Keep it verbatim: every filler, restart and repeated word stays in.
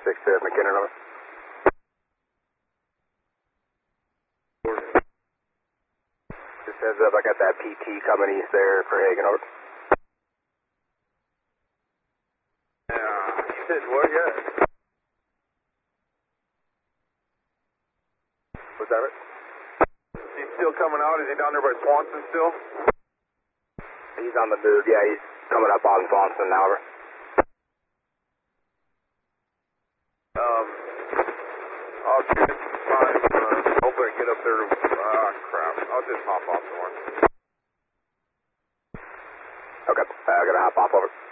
six to McKinnon, over. Just heads up, I got that P T coming east there for Hagen, over. Yeah, you said what, yeah? What's that, right? He's still coming out? Is he down there by Swanson still? He's on the move, yeah, he's coming up on Swanson now, over. Um, I'll shoot five, uh, hopefully I get up there to, ah, crap. I'll just hop off somewhere. Okay, uh, I'm gonna hop off over.